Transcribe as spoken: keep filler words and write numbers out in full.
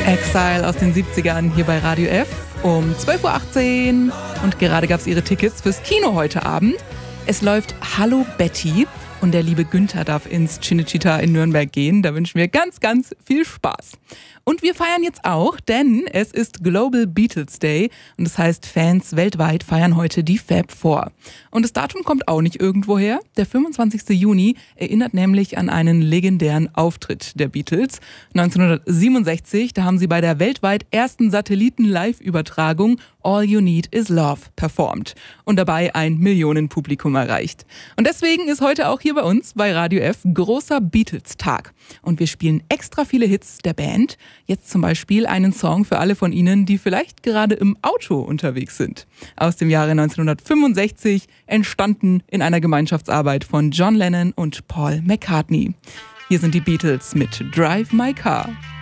Exile aus den siebzigern hier bei Radio F um zwölf Uhr achtzehn und gerade gab es ihre Tickets fürs Kino heute Abend. Es läuft Hallo Betty und der liebe Günther darf ins Cinecittà in Nürnberg gehen. Da wünschen wir ganz, ganz viel Spaß. Und wir feiern jetzt auch, denn es ist Global Beatles Day und das heißt, Fans weltweit feiern heute die Fab Four. Und das Datum kommt auch nicht irgendwoher. Der fünfundzwanzigster Juni erinnert nämlich an einen legendären Auftritt der Beatles. neunzehnhundertsiebenundsechzig, da haben sie bei der weltweit ersten Satelliten-Live-Übertragung All You Need Is Love performt und dabei ein Millionenpublikum erreicht. Und deswegen ist heute auch hier bei uns bei Radio F großer Beatles-Tag. Und wir spielen extra viele Hits der Band. Jetzt zum Beispiel einen Song für alle von Ihnen, die vielleicht gerade im Auto unterwegs sind. Aus dem Jahre neunzehnhundertfünfundsechzig, entstanden in einer Gemeinschaftsarbeit von John Lennon und Paul McCartney. Hier sind die Beatles mit Drive My Car.